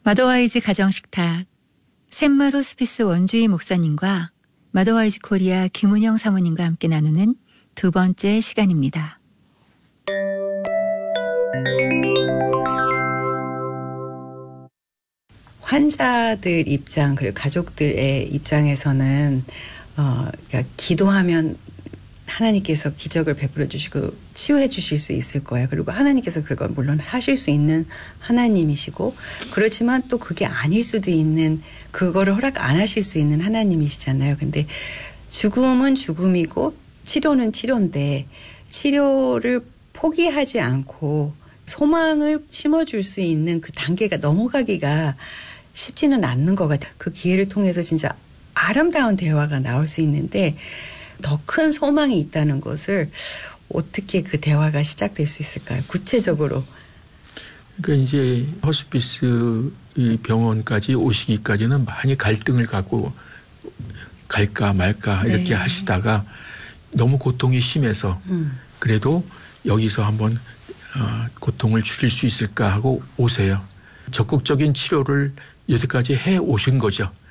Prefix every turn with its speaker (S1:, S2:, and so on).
S1: 마더와이즈 가정식탁 샘마 호스피스 원주희 목사님과 마더와이즈 코리아 김은영 사모님과 함께 나누는 두 번째 시간입니다.
S2: 환자들 입장 그리고 가족들의 입장에서는 그러니까 기도하면 하나님께서 기적을 베풀어 주시고 치유해 주실 수 있을 거예요. 그리고 하나님께서 그걸 물론 하실 수 있는 하나님이시고, 그렇지만 또 그게 아닐 수도 있는, 그거를 허락 안 하실 수 있는 하나님이시잖아요. 근데 죽음은 죽음이고 치료는 치료인데, 치료를 포기하지 않고 소망을 심어줄 수 있는 그 단계가 넘어가기가 쉽지는 않는 것 같아요. 그 기회를 통해서 진짜 아름다운 대화가 나올 수 있는데, 더 큰 소망이 있다는 것을 어떻게 그 대화가 시작될 수 있을까요? 구체적으로.
S3: 그러니까 이제 호스피스 병원까지 오시기까지는 많이 갈등을 갖고 갈까 말까 이렇게
S1: 네.
S3: 하시다가 너무 고통이 심해서 그래도 여기서 한번 고통을 줄일 수 있을까 하고 오세요. 적극적인 치료를 여태까지 해 오신 거죠.